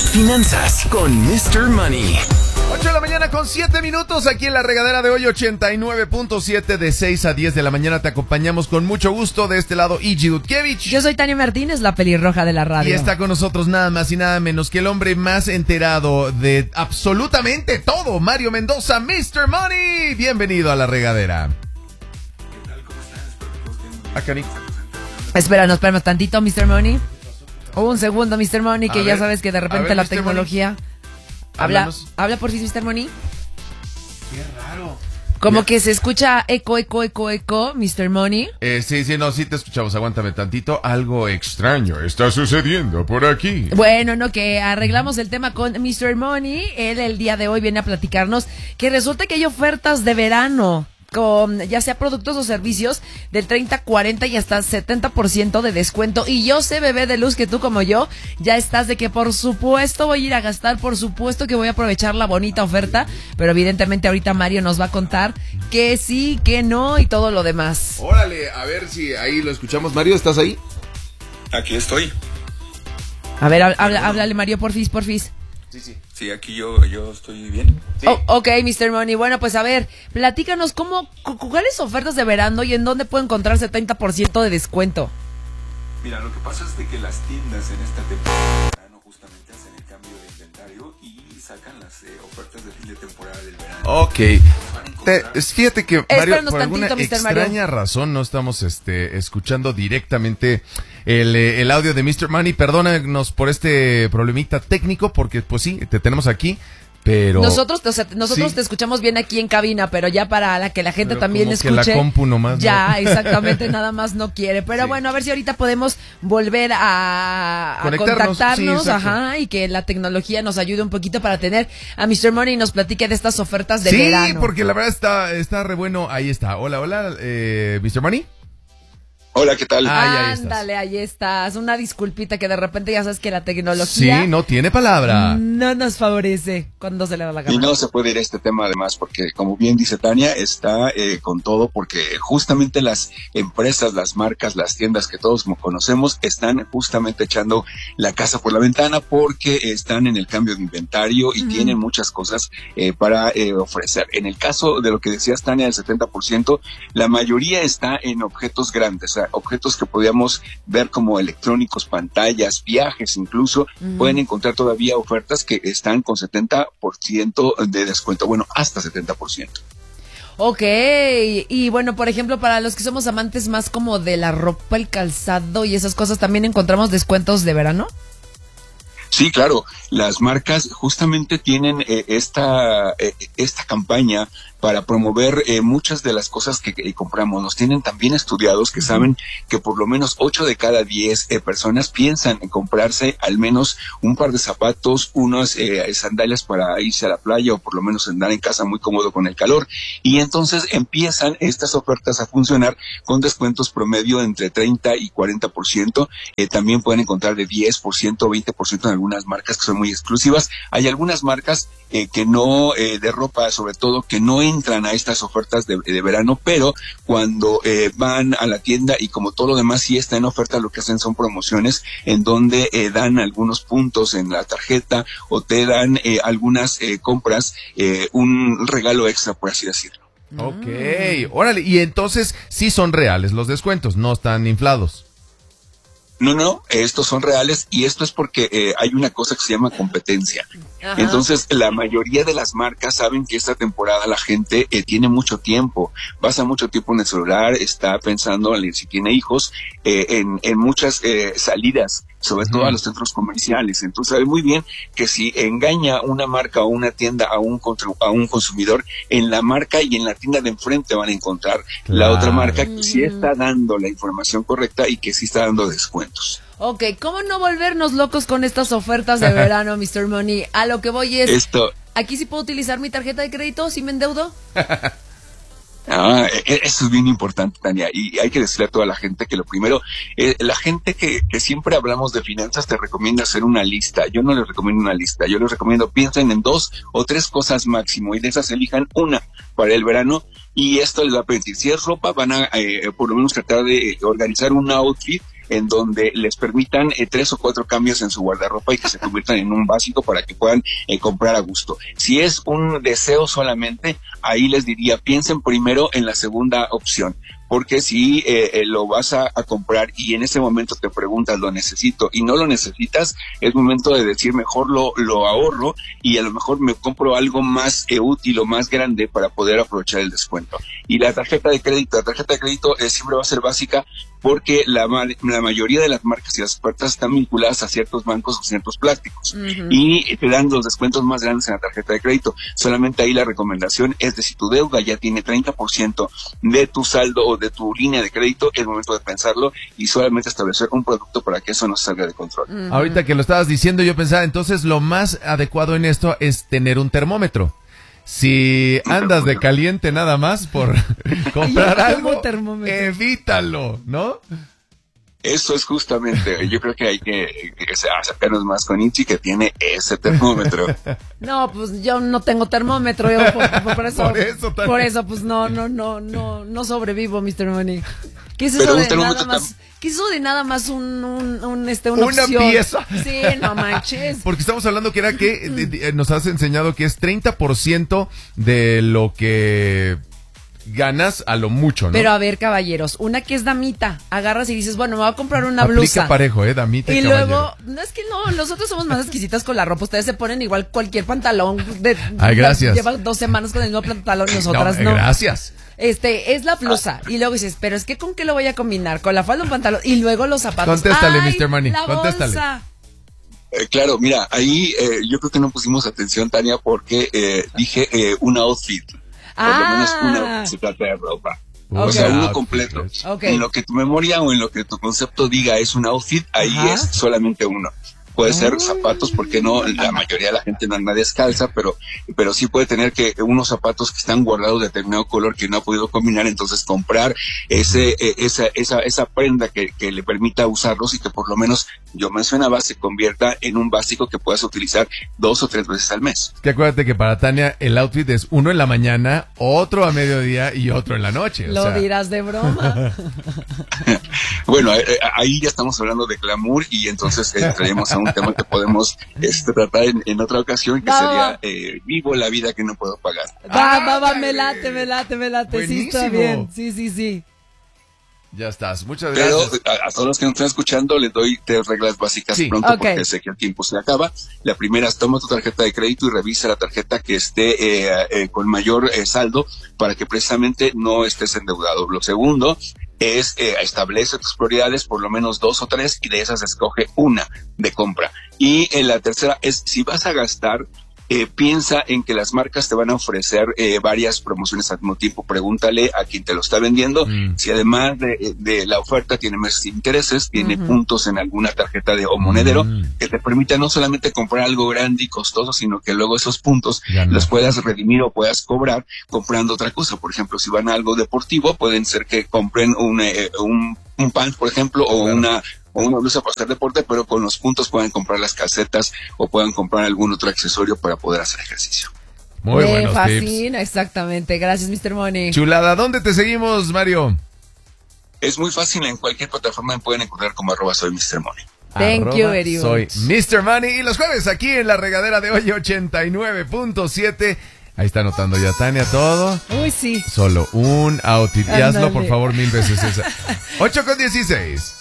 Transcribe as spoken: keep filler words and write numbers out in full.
Finanzas con mister Money. ocho de la mañana con siete minutos aquí en la regadera de hoy, ochenta y nueve punto siete, de seis a diez de la mañana. Te acompañamos con mucho gusto. De este lado, Iji Dudkiewicz. Yo soy Tania Martínez, la pelirroja de la radio. Y está con nosotros nada más y nada menos que el hombre más enterado de absolutamente todo, Mario Mendoza, mister Money. Bienvenido a la regadera. ¿Qué tal? ¿Cómo están? Espero que todos estén Ah, cari. Espéranos, espéranos tantito, mister Money. Un segundo, mister Money, que A ya ver, sabes que de repente ver, la mister tecnología... Habla, Háblanos. habla por sí, mister Money. Qué raro. Como Ya. que se escucha eco, eco, eco, eco, mister Money. Eh, sí, sí, no, sí te escuchamos. Aguántame tantito. Algo extraño está sucediendo por aquí. Bueno, no, que arreglamos el tema con mister Money. Él el día de hoy viene a platicarnos que resulta que hay ofertas de verano, con ya sea productos o servicios del treinta, cuarenta y hasta setenta por ciento de descuento. Y yo sé, bebé de luz, que tú como yo ya estás de que por supuesto voy a ir a gastar, por supuesto que voy a aprovechar la bonita oferta, pero evidentemente ahorita Mario nos va a contar que sí, que no y todo lo demás. Órale, a ver si ahí lo escuchamos. Mario, ¿estás ahí? Aquí estoy. A ver, habla, háblale Mario, porfis, porfis. Sí, sí. Sí, aquí yo, yo estoy bien. Sí. Oh, ok, mister Money. Bueno, pues a ver, platícanos cómo, cu- cuáles ofertas de verano y en dónde puedo encontrar setenta por ciento de descuento. Mira, lo que pasa es de que las tiendas en esta temporada de verano justamente hacen el cambio de inventario y sacan las eh, ofertas de fin de temporada del verano. Ok. Te, es- fíjate que, Mario, Espéranos por alguna tantito, mister Mario. extraña razón no estamos este, escuchando directamente el, eh, el audio de mister Money. Perdónanos por este problemita técnico, porque pues sí, te tenemos aquí, pero... Nosotros, o sea, nosotros Sí. te escuchamos bien aquí en cabina, pero ya para la que la gente Pero también como que escuche. la compu nomás, Ya, ¿no? exactamente, nada más no quiere. Pero Sí. bueno, a ver si ahorita podemos volver a, a Conectarnos, contactarnos, sí, exacto. ajá, y que la tecnología nos ayude un poquito para tener a mister Money y nos platique de estas ofertas de sí, verano. porque la verdad está, está re bueno. Ahí está. Hola, hola, eh, mister Money. Hola, ¿qué tal? Ah, ya, ahí estás. Ándale, ahí estás. Una disculpita que de repente ya sabes que la tecnología Sí, no tiene palabra. no nos favorece cuando se le da la gana. Y no se puede ir a este tema además porque, como bien dice Tania, está eh, con todo porque justamente las empresas, las marcas, las tiendas que todos conocemos están justamente echando la casa por la ventana porque están en el cambio de inventario y Ujú. tienen muchas cosas eh, para eh, ofrecer. En el caso de lo que decías, Tania, del setenta por ciento, la mayoría está en objetos grandes, o sea, objetos que podíamos ver como electrónicos, pantallas, viajes incluso. Ujú. Pueden encontrar todavía ofertas que están con setenta por ciento de descuento, bueno, hasta setenta por ciento. Ok, y bueno, por ejemplo, para los que somos amantes más como de la ropa, el calzado y esas cosas, ¿también encontramos descuentos de verano? Sí, claro, las marcas justamente tienen eh, esta, eh, esta campaña para promover eh, muchas de las cosas que, que compramos. Nos tienen también estudiados que saben que por lo menos ocho de cada diez eh, personas piensan en comprarse al menos un par de zapatos, unas eh, sandalias para irse a la playa o por lo menos andar en casa muy cómodo con el calor. Y entonces empiezan estas ofertas a funcionar con descuentos promedio entre treinta y cuarenta por ciento. Eh, también pueden encontrar de diez por ciento o veinte por ciento en algunas marcas que son muy exclusivas. Hay algunas marcas eh, que no, eh, de ropa sobre todo, que no entran a estas ofertas de, de verano, pero cuando eh, van a la tienda y como todo lo demás sí está en oferta, lo que hacen son promociones en donde eh, dan algunos puntos en la tarjeta o te dan eh, algunas eh, compras, eh, un regalo extra, por así decirlo. Ok, órale. Y entonces sí son reales los descuentos, no están inflados. No, no, estos son reales y esto es porque eh, hay una cosa que se llama competencia. Ajá. Entonces, la mayoría de las marcas saben que esta temporada la gente eh, tiene mucho tiempo, pasa mucho tiempo en el celular, está pensando, si tiene hijos, eh, en, en muchas eh, salidas, sobre Ujú. todo a los centros comerciales. Entonces, sabe muy bien que si engaña una marca o una tienda a un, contra- a un consumidor, en la marca y en la tienda de enfrente van a encontrar la Claro. otra marca que sí Ujú. está dando la información correcta y que sí está dando descuentos. Ok, ¿cómo no volvernos locos con estas ofertas de verano, mister Money? A lo que voy es, Esto, ¿aquí sí puedo utilizar mi tarjeta de crédito si me endeudo? ah, e- eso es bien importante, Tania, y hay que decirle a toda la gente que lo primero, eh, la gente que, que siempre hablamos de finanzas te recomienda hacer una lista. Yo no les recomiendo una lista, yo les recomiendo piensen en dos o tres cosas máximo y de esas elijan una para el verano y esto les va a permitir, si es ropa, van a eh, por lo menos tratar de organizar un outfit en donde les permitan eh, tres o cuatro cambios en su guardarropa y que se conviertan en un básico para que puedan eh, comprar a gusto. Si es un deseo solamente, ahí les diría, piensen primero en la segunda opción. Porque si eh, eh, lo vas a, a comprar y en ese momento te preguntas, ¿lo necesito? Y no lo necesitas, es momento de decir, mejor lo, lo ahorro y a lo mejor me compro algo más eh, útil o más grande para poder aprovechar el descuento. Y la tarjeta de crédito, la tarjeta de crédito eh, siempre va a ser básica porque la, la mayoría de las marcas y las ofertas están vinculadas a ciertos bancos o ciertos plásticos. Uh-huh. Y te dan los descuentos más grandes en la tarjeta de crédito. Solamente ahí la recomendación es de si tu deuda ya tiene treinta por ciento de tu saldo o de tu línea de crédito, es momento de pensarlo y solamente establecer un producto para que eso no salga de control. Uh-huh. Ahorita que lo estabas diciendo, yo pensaba, entonces lo más adecuado en esto es tener un termómetro. Si andas de caliente nada más por comprar algo, evítalo, ¿no? Eso es justamente, yo creo que hay que, que acercarnos más con Inchi, que tiene ese termómetro. No, pues yo no tengo termómetro, yo por, por eso, por eso, por eso, pues no, no, no, no, no sobrevivo, mister Money. ¿Qué es eso de nada más? ¿Qué es eso de nada más un, un, un este, una, una opción? pieza? Sí, no manches. Porque estamos hablando que era que de, de, nos has enseñado que es treinta por ciento de lo que ganas a lo mucho, ¿no? Pero a ver, caballeros, una que es damita, agarras y dices, bueno, me voy a comprar una Aplica blusa. parejo, ¿eh? Damita y, y caballero. luego, no es que no, nosotros somos más exquisitas con la ropa, ustedes se ponen igual cualquier pantalón. De, Ay, gracias. Llevan dos semanas con el mismo pantalón y nosotras no. no. Gracias. Este, es la blusa. Y luego dices, pero es que ¿con qué lo voy a combinar? Con la falda, un pantalón y luego los zapatos. Contéstale, Ay, mister Money, la contéstale. bolsa. Eh, claro, mira, ahí eh, yo creo que no pusimos atención, Tania, porque eh, dije eh, un outfit. Por ah. lo menos una se trata de ropa. Okay. O sea, uno completo. Okay. En lo que tu memoria o en lo que tu concepto diga es un outfit, ahí Ajá. es solamente uno. Puede ser oh. zapatos, porque no, la mayoría de la gente no anda descalza, pero, pero sí puede tener que unos zapatos que están guardados de determinado color que no ha podido combinar, entonces comprar ese, eh, esa, esa, esa prenda que, que le permita usarlos y que por lo menos, yo mencionaba, se convierta en un básico que puedas utilizar dos o tres veces al mes. Que acuérdate que para Tania el outfit es uno en la mañana, otro a mediodía y otro en la noche. Lo o sea. dirás de broma. Bueno, eh, ahí ya estamos hablando de glamour y entonces eh, traemos a un tema que podemos este, tratar en, en otra ocasión, que va, sería va. Eh, vivo la vida que no puedo pagar. Va, va, va, me late, me late, me late. Buenísimo. Sí, está bien. Sí, sí, sí. Ya estás, muchas gracias. Pero a, a todos los que nos están escuchando les doy tres reglas básicas sí. pronto, okay. porque sé que el tiempo se acaba. La primera es toma tu tarjeta de crédito y revisa la tarjeta que esté eh, eh, con mayor eh, saldo para que precisamente no estés endeudado. Lo segundo es eh, establece tus prioridades, por lo menos dos o tres, y de esas escoge una de compra. Y eh, la tercera es, si vas a gastar, eh, piensa en que las marcas te van a ofrecer eh, varias promociones al mismo tiempo. Pregúntale a quien te lo está vendiendo mm. si además de, de la oferta tiene meses de intereses, tiene uh-huh. puntos en alguna tarjeta de o monedero mm. que te permita no solamente comprar algo grande y costoso, sino que luego esos puntos no. los puedas redimir o puedas cobrar comprando otra cosa. Por ejemplo, si van a algo deportivo, pueden ser que compren un, eh, un, un pants, por ejemplo, o claro. una o una blusa para hacer deporte, pero con los puntos pueden comprar las calcetas o puedan comprar algún otro accesorio para poder hacer ejercicio. Muy Me buenos fascina, tips. Exactamente. Gracias, mister Money. Chulada, ¿dónde te seguimos, Mario? Es muy fácil, en cualquier plataforma me pueden encontrar como arroba soy mister Money. Thank arroba you very much. Soy mister Money y los jueves aquí en la regadera de hoy ochenta y nueve punto siete. Ahí está anotando ya Tania todo. Uy, sí. Solo un outfit. Y hazlo, por favor, mil veces esa. ocho con dieciséis.